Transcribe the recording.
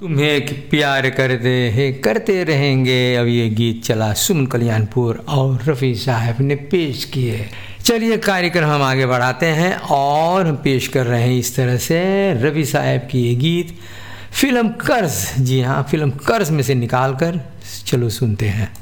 तुम्हें प्यार करते रहेंगे। अब ये गीत चला सुमन कल्याणपुर और रफ़ी साहब ने पेश किए। चलिए कार्यक्रम हम आगे बढ़ाते हैं और हम पेश कर रहे हैं इस तरह से रफ़ी साहब की ये गीत फिल्म कर्ज। जी हाँ, फिल्म कर्ज में से निकाल कर चलो सुनते हैं।